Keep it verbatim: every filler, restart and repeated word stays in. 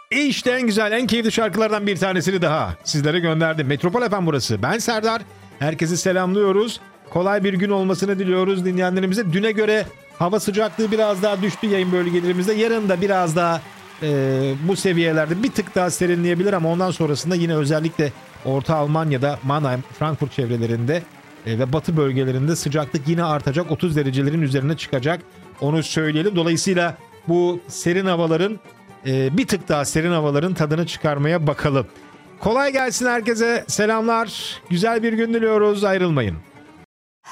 E işte en güzel, en keyifli şarkılardan bir tanesini daha sizlere gönderdim. Metropol F M burası. Ben Serdar. Herkesi selamlıyoruz. Kolay bir gün olmasını diliyoruz dinleyenlerimize. Düne göre hava sıcaklığı biraz daha düştü yayın bölgelerimizde. Yarın da biraz daha e, bu seviyelerde bir tık daha serinleyebilir ama ondan sonrasında yine özellikle Orta Almanya'da, Mannheim, Frankfurt çevrelerinde e, ve batı bölgelerinde sıcaklık yine artacak. otuz derecelerin üzerine çıkacak. Onu söyleyelim. Dolayısıyla bu serin havaların e, bir tık daha serin havaların tadını çıkarmaya bakalım. Kolay gelsin herkese. Selamlar. Güzel bir gün diliyoruz. Ayrılmayın.